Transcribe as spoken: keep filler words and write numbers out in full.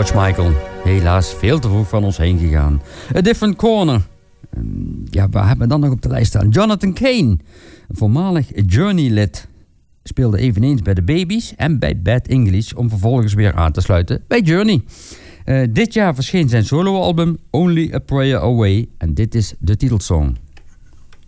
George Michael. Helaas veel te vroeg van ons heen gegaan. A Different Corner. Ja, waar hebben we dan nog op de lijst staan? Jonathan Cain, een voormalig Journey-lid, speelde eveneens bij de Babies en bij Bad English om vervolgens weer aan te sluiten bij Journey. Uh, dit jaar verscheen zijn soloalbum Only a Prayer Away en dit is de titelsong.